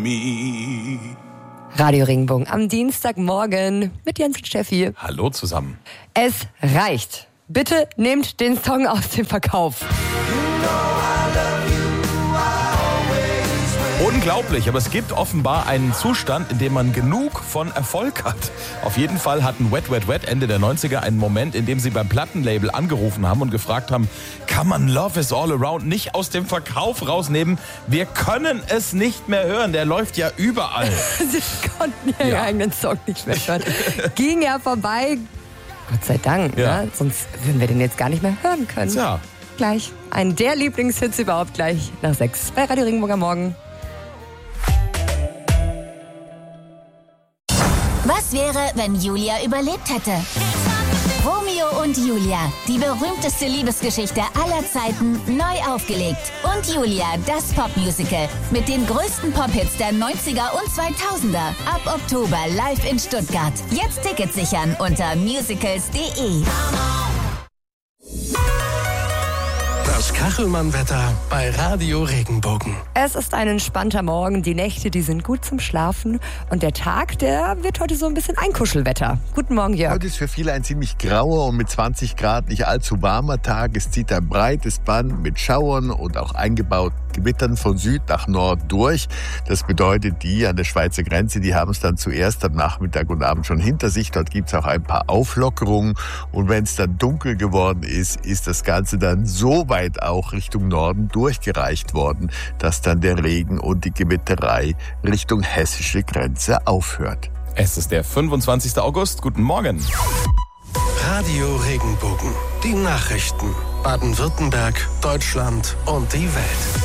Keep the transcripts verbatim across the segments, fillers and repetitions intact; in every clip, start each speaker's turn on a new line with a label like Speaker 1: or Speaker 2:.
Speaker 1: Radio Regenbogen am Dienstagmorgen mit Jens und Steffi.
Speaker 2: Hallo zusammen.
Speaker 1: Es reicht. Bitte nehmt den Song aus dem Verkauf.
Speaker 2: Unglaublich, aber es gibt offenbar einen Zustand, in dem man genug von Erfolg hat. Auf jeden Fall hatten Wet Wet Wet Ende der neunziger einen Moment, in dem sie beim Plattenlabel angerufen haben und gefragt haben, kann man Love is All Around nicht aus dem Verkauf rausnehmen? Wir können es nicht mehr hören, der läuft ja überall.
Speaker 1: Sie konnten ihren
Speaker 2: Ja.
Speaker 1: eigenen Song nicht mehr hören. Ging ja vorbei. Gott sei Dank,
Speaker 2: Ja.
Speaker 1: ne? Sonst würden wir den jetzt gar nicht mehr hören können.
Speaker 2: Tja.
Speaker 1: Gleich ein der Lieblingshits überhaupt gleich nach sechs bei Radio Regenbogen am Morgen.
Speaker 3: Was wäre, wenn Julia überlebt hätte? Romeo und Julia, die berühmteste Liebesgeschichte aller Zeiten, neu aufgelegt. Und Julia, das Popmusical mit den größten Pop-Hits der neunziger und zweitausender. Ab Oktober live in Stuttgart. Jetzt Tickets sichern unter musicals punkt de.
Speaker 4: Das Kachelmann-Wetter bei Radio Regenbogen.
Speaker 1: Es ist ein entspannter Morgen, die Nächte, die sind gut zum Schlafen und der Tag, der wird heute so ein bisschen Einkuschelwetter. Guten Morgen, Jörg.
Speaker 5: Heute ist für viele ein ziemlich grauer und mit zwanzig Grad nicht allzu warmer Tag. Es zieht ein breites Band mit Schauern und auch eingebauten Gewittern von Süd nach Nord durch. Das bedeutet, die an der Schweizer Grenze, die haben es dann zuerst am Nachmittag und Abend schon hinter sich. Dort gibt es auch ein paar Auflockerungen. Und wenn es dann dunkel geworden ist, ist das Ganze dann so weit auch Richtung Norden durchgereicht worden, dass dann der Regen und die Gewitterei Richtung hessische Grenze aufhört.
Speaker 2: Es ist der fünfundzwanzigster August. Guten Morgen.
Speaker 4: Radio Regenbogen. Die Nachrichten. Baden-Württemberg, Deutschland und die Welt.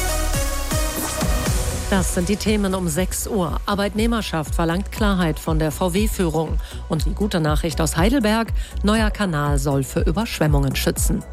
Speaker 6: Das sind die Themen um sechs Uhr. Arbeitnehmerschaft verlangt Klarheit von der V W-Führung. Und die gute Nachricht aus Heidelberg, neuer Kanal soll für Überschwemmungen schützen.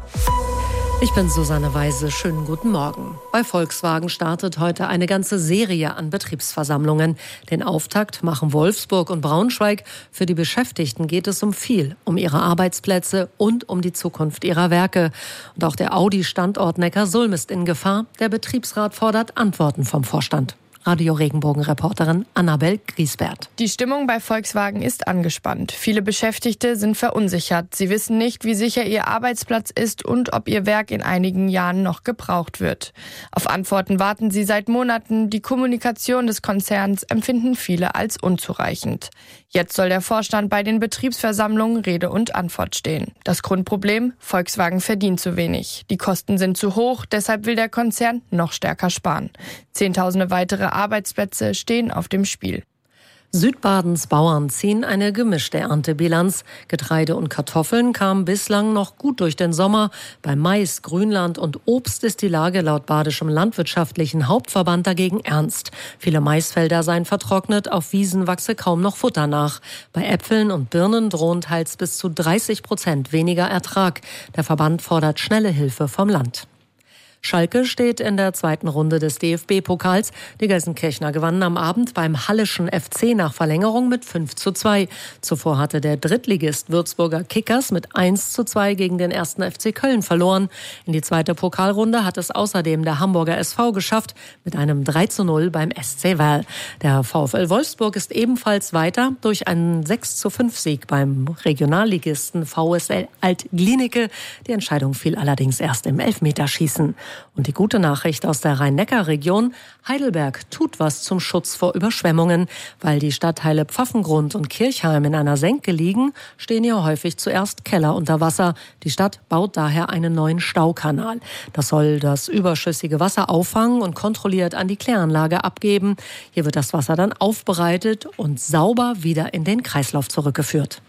Speaker 6: Ich bin Susanne Weise, schönen guten Morgen. Bei Volkswagen startet heute eine ganze Serie an Betriebsversammlungen. Den Auftakt machen Wolfsburg und Braunschweig. Für die Beschäftigten geht es um viel, um ihre Arbeitsplätze und um die Zukunft ihrer Werke. Und auch der Audi-Standort Neckarsulm ist in Gefahr. Der Betriebsrat fordert Antworten vom Vorstand. Radio Regenbogen-Reporterin Annabel Griesbert.
Speaker 7: Die Stimmung bei Volkswagen ist angespannt. Viele Beschäftigte sind verunsichert. Sie wissen nicht, wie sicher ihr Arbeitsplatz ist und ob ihr Werk in einigen Jahren noch gebraucht wird. Auf Antworten warten sie seit Monaten. Die Kommunikation des Konzerns empfinden viele als unzureichend. Jetzt soll der Vorstand bei den Betriebsversammlungen Rede und Antwort stehen. Das Grundproblem: Volkswagen verdient zu wenig. Die Kosten sind zu hoch, deshalb will der Konzern noch stärker sparen. Zehntausende weitere Arbeitsplätze stehen auf dem Spiel.
Speaker 6: Südbadens Bauern ziehen eine gemischte Erntebilanz. Getreide und Kartoffeln kamen bislang noch gut durch den Sommer. Bei Mais, Grünland und Obst ist die Lage laut Badischem Landwirtschaftlichen Hauptverband dagegen ernst. Viele Maisfelder seien vertrocknet, auf Wiesen wachse kaum noch Futter nach. Bei Äpfeln und Birnen drohen teils bis zu dreißig Prozent weniger Ertrag. Der Verband fordert schnelle Hilfe vom Land. Schalke steht in der zweiten Runde des D F B-Pokals. Die Gelsenkirchner gewannen am Abend beim Halleschen F C nach Verlängerung mit fünf zu zwei. Zuvor hatte der Drittligist Würzburger Kickers mit eins zu zwei gegen den ersten F C Köln verloren. In die zweite Pokalrunde hat es außerdem der Hamburger S V geschafft mit einem drei zu null beim S C Werl. Der VfL Wolfsburg ist ebenfalls weiter durch einen sechs zu fünf Sieg beim Regionalligisten V S L Alt-Glienicke. Die Entscheidung fiel allerdings erst im Elfmeterschießen. Und die gute Nachricht aus der Rhein-Neckar-Region: Heidelberg tut was zum Schutz vor Überschwemmungen. Weil die Stadtteile Pfaffengrund und Kirchheim in einer Senke liegen, stehen hier häufig zuerst Keller unter Wasser. Die Stadt baut daher einen neuen Staukanal. Das soll das überschüssige Wasser auffangen und kontrolliert an die Kläranlage abgeben. Hier wird das Wasser dann aufbereitet und sauber wieder in den Kreislauf zurückgeführt.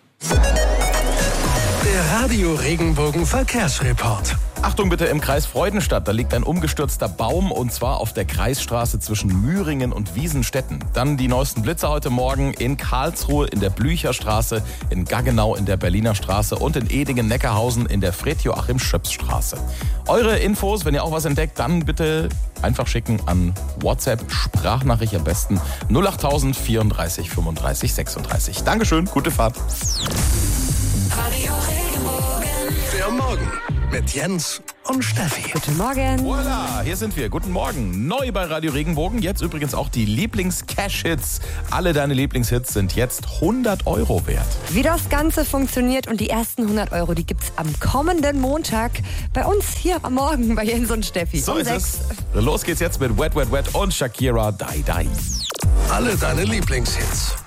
Speaker 4: Der Radio Regenbogen Verkehrsreport.
Speaker 2: Achtung bitte im Kreis Freudenstadt, da liegt ein umgestürzter Baum und zwar auf der Kreisstraße zwischen Müringen und Wiesenstetten. Dann die neuesten Blitze heute Morgen in Karlsruhe in der Blücherstraße, in Gaggenau in der Berliner Straße und in Edingen-Neckarhausen in der Fred-Joachim-Schöps-Straße. Eure Infos, wenn ihr auch was entdeckt, dann bitte einfach schicken an WhatsApp, Sprachnachricht am besten null acht null null vierunddreißig fünfunddreißig sechsunddreißig. Dankeschön, gute Fahrt.
Speaker 4: Der Morgen. mit Jens und Steffi.
Speaker 1: Guten Morgen.
Speaker 2: Voila, hier sind wir. Guten Morgen. Neu bei Radio Regenbogen. Jetzt übrigens auch die Lieblings-Cash-Hits. Alle deine Lieblingshits sind jetzt hundert Euro wert.
Speaker 1: Wie das Ganze funktioniert und die ersten hundert Euro, die gibt's am kommenden Montag bei uns hier am Morgen bei Jens und Steffi.
Speaker 2: So
Speaker 1: um
Speaker 2: ist
Speaker 1: sechs.
Speaker 2: es. Los geht's jetzt mit Wet, Wet, Wet und Shakira, Die, Die.
Speaker 4: Alle deine Lieblingshits.